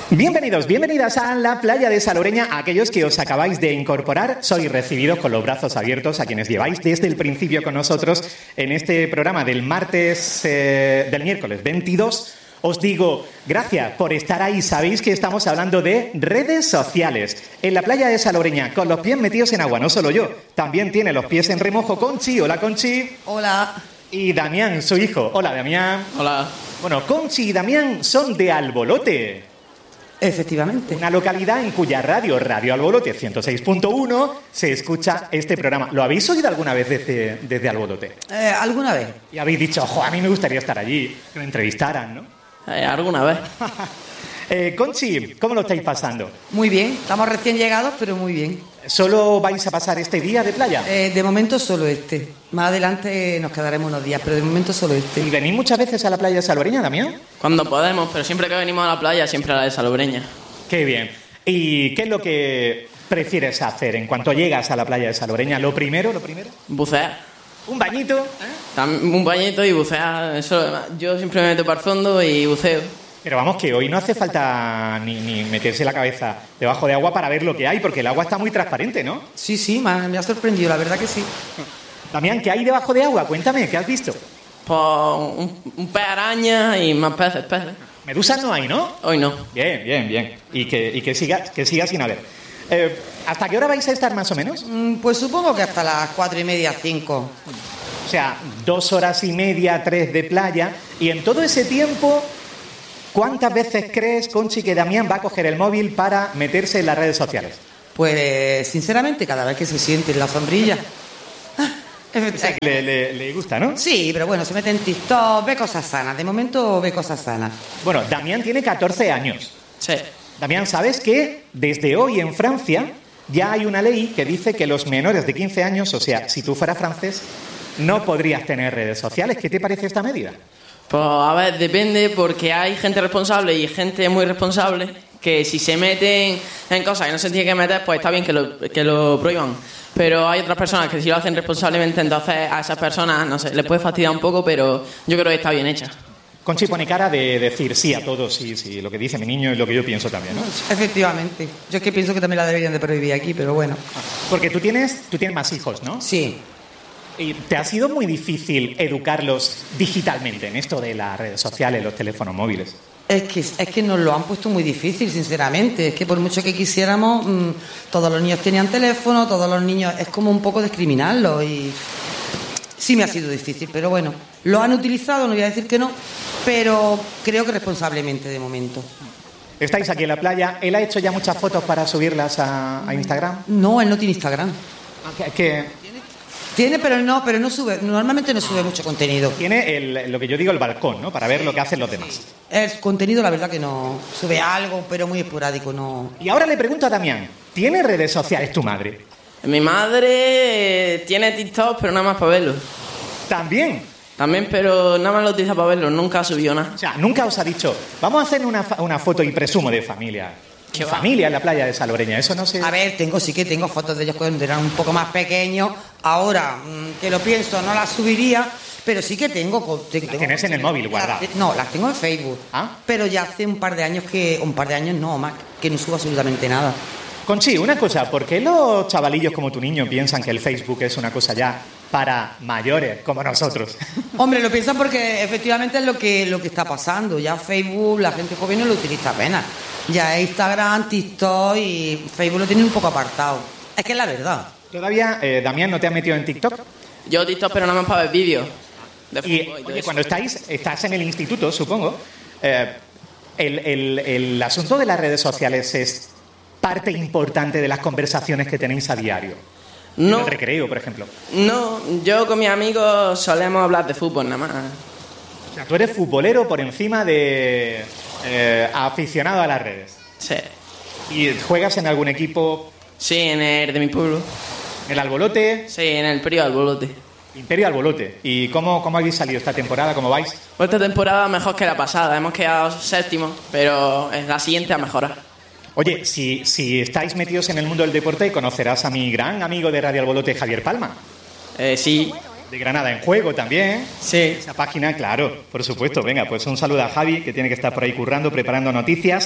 Bienvenidos, bienvenidas a la playa de Saloreña. A aquellos que os acabáis de incorporar, sois recibidos con los brazos abiertos a quienes lleváis desde el principio con nosotros en este programa del miércoles 22. Os digo gracias por estar ahí. Sabéis que estamos hablando de redes sociales. En la playa de Saloreña, con los pies metidos en agua, no solo yo, también tiene los pies en remojo Conchi. Hola, Conchi. Hola. Y Damián, su hijo. Hola, Damián. Hola. Bueno, Conchi y Damián son de Albolote. Efectivamente. Una localidad en cuya Radio Albolote 106.1 se escucha este programa. ¿Lo habéis oído alguna vez desde Albolote? ¿Alguna vez? Y habéis dicho, ojo, a mí me gustaría estar allí, que me entrevistaran, ¿no? ¿Alguna vez? Conchi, ¿cómo lo estáis pasando? Muy bien, estamos recién llegados, pero muy bien. ¿Solo vais a pasar este día de playa? De momento solo este. Más adelante nos quedaremos unos días, pero de momento solo este. ¿Y venís muchas veces a la playa de Saloreña, Damián? Cuando podemos, pero siempre que venimos a la playa, siempre a la de Salobreña. Qué bien. ¿Y qué es lo que prefieres hacer en cuanto llegas a la playa de Saloreña? ¿Lo primero? Bucear. ¿Un bañito? Un bañito y bucear. Eso, yo siempre me meto para el fondo y buceo. Pero vamos, que hoy no hace falta ni meterse la cabeza debajo de agua para ver lo que hay, porque el agua está muy transparente, ¿no? Sí, me ha sorprendido, la verdad que sí. Damián, ¿qué hay debajo de agua? Cuéntame, ¿qué has visto? Pues un pez araña y más peces. Medusas no hay, ¿no? Hoy no. Bien. Y que siga sin haber. ¿Hasta qué hora vais a estar más o menos? Pues supongo que hasta las 4:30, 5. O sea, 2 horas y media, 3 de playa. Y en todo ese tiempo, ¿cuántas veces crees, Conchi, que Damián va a coger el móvil para meterse en las redes sociales? Pues, sinceramente, cada vez que se siente en la sombrilla. O sea, que le gusta, ¿no? Sí, pero bueno, se mete en TikTok, ve cosas sanas. De momento ve cosas sanas. Bueno, Damián tiene 14 años. Sí. Damián, ¿sabes que desde hoy en Francia ya hay una ley que dice que los menores de 15 años, o sea, si tú fueras francés, no podrías tener redes sociales? ¿Qué te parece esta medida? Pues a ver, depende, porque hay gente responsable y gente muy responsable que si se meten en cosas que no se tienen que meter, pues está bien que lo prohíban. Pero hay otras personas que si lo hacen responsablemente, entonces a esas personas, no sé, les puede fastidiar un poco, pero yo creo que está bien hecha. Conchi pone cara de decir sí a todo, sí, lo que dice mi niño y lo que yo pienso también, ¿no? Efectivamente. Yo es que pienso que también la deberían de prohibir aquí, pero bueno. Porque tú tienes más hijos, ¿no? Sí. ¿Y te ha sido muy difícil educarlos digitalmente en esto de las redes sociales, los teléfonos móviles? Es que nos lo han puesto muy difícil, sinceramente. Es que por mucho que quisiéramos, todos los niños tenían teléfono, todos los niños... Es como un poco discriminarlos y... Sí me ha sido difícil, pero bueno. Lo han utilizado, no voy a decir que no, pero creo que responsablemente de momento. Estáis aquí en la playa. ¿Él ha hecho ya muchas fotos para subirlas a Instagram? No, él no tiene Instagram. Tiene, pero no sube. Normalmente no sube mucho contenido. Tiene lo que yo digo, el balcón, ¿no? Para ver lo que hacen los demás. El contenido, la verdad que no. Sube algo, pero muy esporádico, no. Y ahora le pregunto a Damián, ¿tiene redes sociales tu madre? Mi madre tiene TikTok, pero nada más para verlo. ¿También? También, pero nada más lo utiliza para verlo, nunca ha subido nada. O sea, nunca os ha dicho, vamos a hacer una foto y presumo de familia. ¿Qué va? Familia en la playa de Salobreña, eso no sé. A ver, sí que tengo fotos de ellos cuando eran un poco más pequeños. Ahora, que lo pienso, no las subiría, pero sí que tengo. Las tienes en el móvil guardadas. No, las tengo en Facebook. ¿Ah? Pero ya hace un par de años no, más, que no subo absolutamente nada. Conchi, una cosa, ¿por qué los chavalillos como tu niño piensan que el Facebook es una cosa ya para mayores como nosotros? Hombre, lo piensan porque efectivamente es lo que está pasando. Ya Facebook, la gente joven no lo utiliza apenas. Ya Instagram, TikTok y Facebook lo tienen un poco apartado. Es que es la verdad. ¿Todavía, Damián, no te has metido en TikTok? Yo TikTok, pero nada más para ver vídeos. Y, oye, cuando estás en el instituto, supongo, el asunto de las redes sociales es parte importante de las conversaciones que tenéis a diario. No. En el recreo, por ejemplo. No, yo con mis amigos solemos hablar de fútbol nada más. O sea, tú eres futbolero por encima de aficionado a las redes. Sí. ¿Y juegas en algún equipo? Sí, en el de mi pueblo. ¿El Albolote? Sí, en el Imperio Albolote. Imperio Albolote. ¿Y cómo habéis salido esta temporada? ¿Cómo vais? Pues esta temporada mejor que la pasada. Hemos quedado séptimos, pero en la siguiente a mejorar. Oye, si estáis metidos en el mundo del deporte, conocerás a mi gran amigo de Radio Albolote, Javier Palma. Sí. De Granada en Juego también. Sí. Esa página, claro, por supuesto. Venga, pues un saludo a Javi, que tiene que estar por ahí currando, preparando noticias.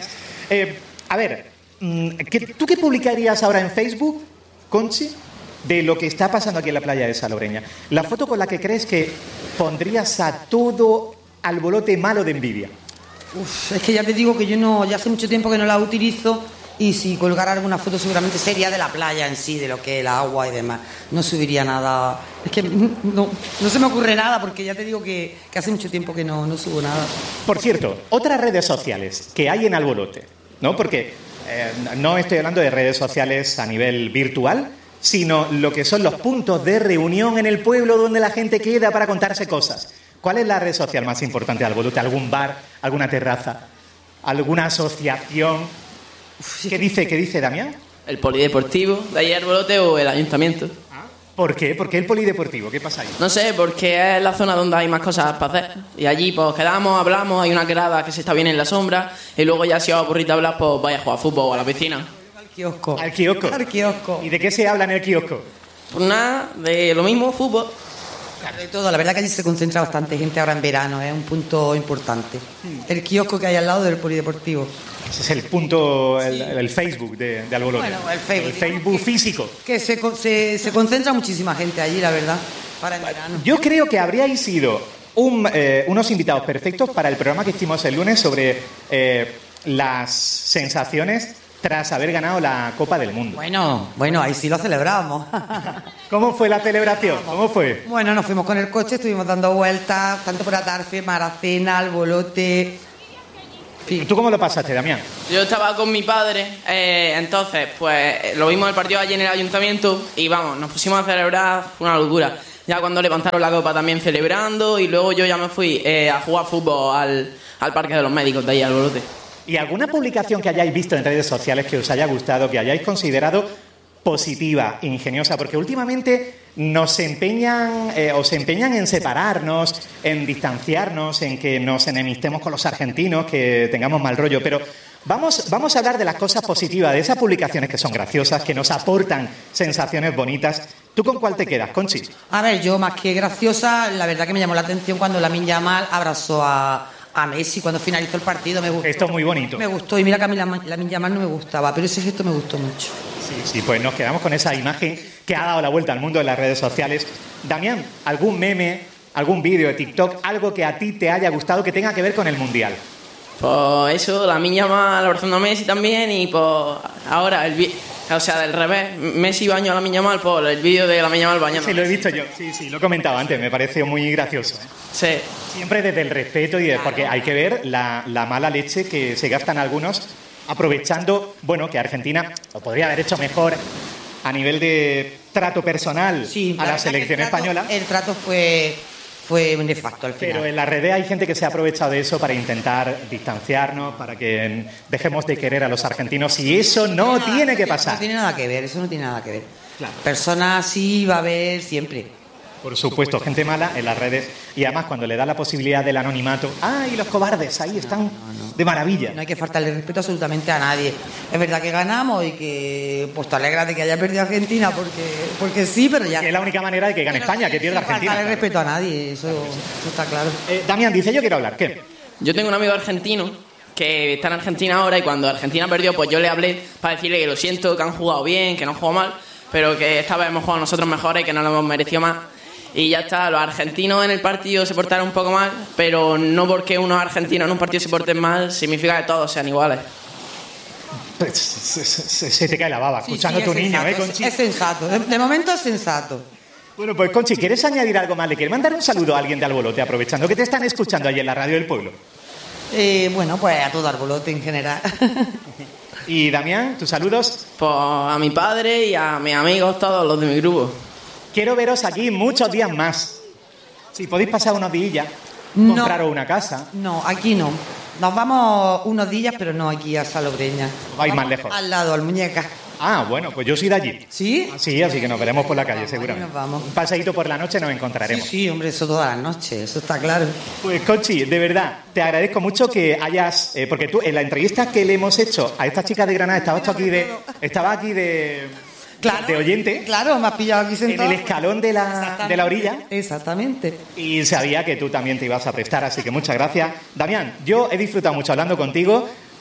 A ver, ¿tú qué publicarías ahora en Facebook, Conchi, de lo que está pasando aquí en la playa de Salobreña? La foto con la que crees que pondrías a todo albolote malo de envidia. Es que ya te digo que yo ya hace mucho tiempo que no la utilizo, y si colgara alguna foto seguramente sería de la playa en sí, de lo que es el agua y demás. No subiría nada. Es que no se me ocurre nada, porque ya te digo que hace mucho tiempo que no subo nada. Por cierto, otras redes sociales que hay en albolote, ¿no? Porque no estoy hablando de redes sociales a nivel virtual, sino lo que son los puntos de reunión en el pueblo donde la gente queda para contarse cosas. ¿Cuál es la red social más importante de albolote? ¿Algún bar? ¿Alguna terraza? ¿Alguna asociación? ¿Qué dice Damián? El polideportivo de ahí Arbolote o el ayuntamiento. ¿Por qué? ¿Por qué el polideportivo? ¿Qué pasa ahí? No sé, porque es la zona donde hay más cosas para hacer. Y allí pues quedamos, hablamos, hay una grada que se está bien en la sombra, y luego ya si os aburrís de hablar, pues vaya a jugar fútbol o a la piscina. Al kiosco. ¿Al kiosco? Al kiosco. ¿Y de qué se habla en el kiosco? Pues nada, de lo mismo, fútbol. De todo, la verdad que allí se concentra bastante gente ahora en verano, es un punto importante. El kiosco que hay al lado del polideportivo. Ese es el punto, el Facebook de albolote. Bueno, el Facebook. El Facebook físico. Que se concentra muchísima gente allí, la verdad, para el verano. Yo creo que habríais sido unos invitados perfectos para el programa que hicimos el lunes sobre las sensaciones tras haber ganado la Copa del Mundo. Bueno, ahí sí lo celebramos. ¿Cómo fue la celebración? ¿Cómo fue? Bueno, nos fuimos con el coche, estuvimos dando vueltas, tanto por Atarfe, Maracena, Albolote. Sí. ¿Tú cómo lo pasaste, Damián? Yo estaba con mi padre, entonces, pues lo vimos el partido allí en el ayuntamiento y vamos, nos pusimos a celebrar, fue una locura. Ya cuando levantaron la copa también celebrando, y luego yo ya me fui a jugar fútbol al Parque de los Médicos de ahí, Albolote. ¿Y alguna publicación que hayáis visto en redes sociales que os haya gustado, que hayáis considerado positiva, ingeniosa? Porque últimamente os empeñan en separarnos, en distanciarnos, en que nos enemistemos con los argentinos, que tengamos mal rollo. Pero vamos a hablar de las cosas positivas, de esas publicaciones que son graciosas, que nos aportan sensaciones bonitas. ¿Tú con cuál te quedas, Conchi? A ver, yo más que graciosa, la verdad que me llamó la atención cuando Lamine Yamal abrazó a Messi cuando finalizó el partido. Me gustó. Esto es muy bonito. Me gustó, y mira que a mí Lamine Yamal no me gustaba, pero ese gesto me gustó mucho. Sí, pues nos quedamos con esa imagen que ha dado la vuelta al mundo en las redes sociales. Damián, ¿algún meme, algún vídeo de TikTok, algo que a ti te haya gustado que tenga que ver con el Mundial? Pues eso, Lamine Yamal abrazando a Messi también, y pues ahora o sea, del revés, Messi bañó a Lamine Yamal por el vídeo de Lamine Yamal bañando. Sí, lo he visto yo, sí, lo he comentado antes, me pareció muy gracioso. Sí. Siempre desde el respeto porque hay que ver la mala leche que se gastan algunos aprovechando, bueno, que Argentina lo podría haber hecho mejor a nivel de trato personal a la selección española. El trato fue nefasto al final. Pero en las redes hay gente que se ha aprovechado de eso para intentar distanciarnos, para que dejemos de querer a los argentinos, y eso no tiene que pasar. No tiene nada que ver, eso no tiene nada que ver. Claro. Personas así va a haber siempre. Por supuesto, gente mala en las redes, y además cuando le da la posibilidad del anonimato, ¡ay, los cobardes! Ahí están de maravilla. No hay que faltarle respeto absolutamente a nadie. Es verdad que ganamos y que pues te alegra de que haya perdido Argentina porque sí, pero ya... Que es la única manera de que gane España, que pierda Argentina. No faltarle respeto a nadie, eso está claro. Damián dice, yo quiero hablar, ¿qué? Yo tengo un amigo argentino que está en Argentina ahora, y cuando Argentina perdió, pues yo le hablé para decirle que lo siento, que han jugado bien, que no han jugado mal, pero que esta vez hemos jugado nosotros mejores y que no lo hemos merecido más. Y ya está, los argentinos en el partido se portaron un poco mal, pero no porque unos argentinos en un partido se porten mal significa que todos sean iguales. Se te cae la baba escuchando a tu niño, Conchi? Es sensato, de momento es sensato. Bueno, pues Conchi, ¿quieres añadir algo más? ¿Le quieres mandar un saludo a alguien de Albolote, aprovechando que te están escuchando ahí en la radio del pueblo? Bueno, pues a todo Albolote en general. Y Damián, ¿tus saludos? Pues a mi padre y a mis amigos, todos los de mi grupo. Quiero veros aquí muchos días más. Si podéis pasar unos días, compraros una casa. No, aquí no. Nos vamos unos días, pero no aquí a Salobreña. Vais más lejos. Al lado, al Muñeca. Ah, bueno, pues yo soy de allí. ¿Sí? Sí, así que nos veremos por la calle, seguramente. Nos vamos. Un paseíto por la noche nos encontraremos. Sí, hombre, eso todas las noches, eso está claro. Pues, Conchi, de verdad, te agradezco mucho que hayas... porque tú, en la entrevista que le hemos hecho a esta chica de Granada, estaba aquí de oyente. Claro, me has pillado aquí sentado. En el escalón de la orilla. Exactamente. Y sabía que tú también te ibas a prestar, así que muchas gracias. Damián, yo he disfrutado mucho hablando contigo.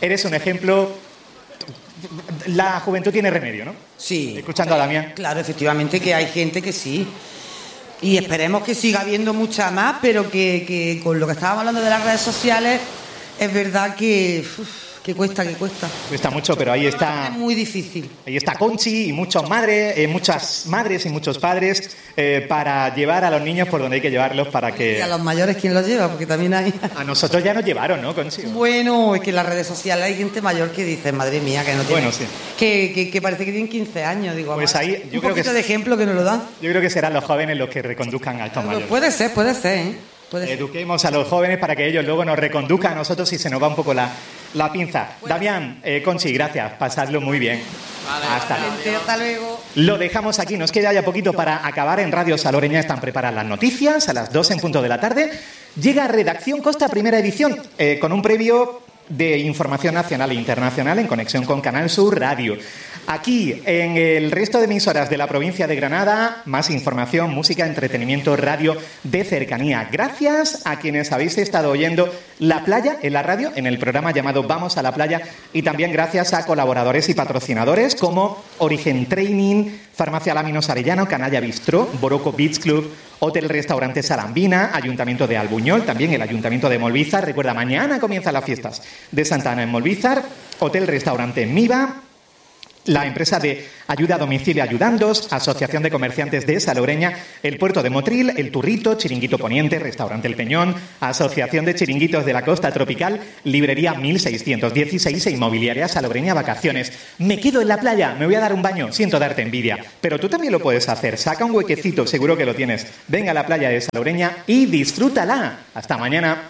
eres un ejemplo. La juventud tiene remedio, ¿no? Sí. Escuchando a Damián. Claro, efectivamente que hay gente que sí. Y esperemos que siga habiendo mucha más, pero que con lo que estábamos hablando de las redes sociales, es verdad que cuesta. Cuesta mucho, pero ahí está. Es muy difícil. Ahí está Conchi y muchas madres y muchos padres para llevar a los niños por donde hay que llevarlos para que... ¿Y a los mayores quién los lleva? Porque también hay... A nosotros ya nos llevaron, ¿no, Conchi? Bueno, es que en las redes sociales hay gente mayor que dice, madre mía, que no tiene... Bueno, sí. Que parece que tienen 15 años, digo. Pues ahí, yo un creo poquito que... de ejemplo que nos lo dan. Yo creo que serán los jóvenes los que reconduzcan a estos mayores. Puede ser, ¿eh? Eduquemos a los jóvenes para que ellos luego nos reconduzcan a nosotros y se nos va un poco la pinza. Damián, Conchi, gracias. Pasadlo muy bien. Vale, Hasta luego. Lo dejamos aquí. Nos queda ya poquito para acabar. En Radio Saloreña están preparadas las noticias. A las 2 en punto de la tarde llega Redacción Costa, primera edición, con un previo de información nacional e internacional en conexión con Canal Sur Radio. Aquí, en el resto de emisoras de la provincia de Granada, más información, música, entretenimiento, radio de cercanía. Gracias a quienes habéis estado oyendo La Playa en la radio, en el programa llamado Vamos a la Playa, y también gracias a colaboradores y patrocinadores como Origen Training, Farmacia Láminos Arellano, Canalla Bistró, Boroco Beach Club, Hotel Restaurante Salambina, Ayuntamiento de Albuñol, también el Ayuntamiento de Molvízar. Recuerda, mañana comienzan las fiestas de Santa Ana en Molvízar, Hotel Restaurante Miva, la empresa de ayuda a domicilio Ayudandos, Asociación de Comerciantes de Saloreña, el Puerto de Motril, El Turrito, Chiringuito Poniente, Restaurante El Peñón, Asociación de Chiringuitos de la Costa Tropical, Librería 1616 e Inmobiliaria Saloreña Vacaciones. Me quedo en la playa, me voy a dar un baño, siento darte envidia, pero tú también lo puedes hacer. Saca un huequecito, seguro que lo tienes. Venga a la playa de Saloreña y disfrútala. Hasta mañana.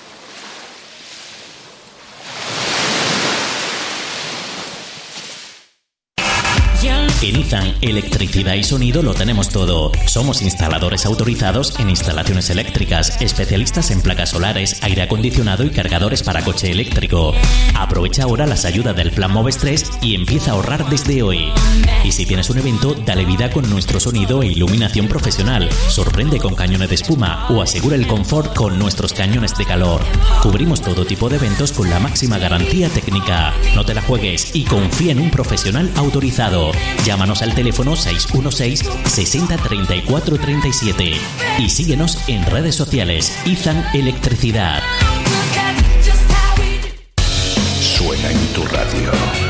En Izan Electricidad y Sonido lo tenemos todo. Somos instaladores autorizados en instalaciones eléctricas, especialistas en placas solares, aire acondicionado y cargadores para coche eléctrico. Aprovecha ahora las ayudas del Plan Moves 3 y empieza a ahorrar desde hoy. Y si tienes un evento, dale vida con nuestro sonido e iluminación profesional. Sorprende con cañones de espuma o asegura el confort con nuestros cañones de calor. Cubrimos todo tipo de eventos con la máxima garantía técnica. No te la juegues y confía en un profesional autorizado. Llámanos al teléfono 616 60 34 37 y síguenos en redes sociales. Izan Electricidad. Suena en tu radio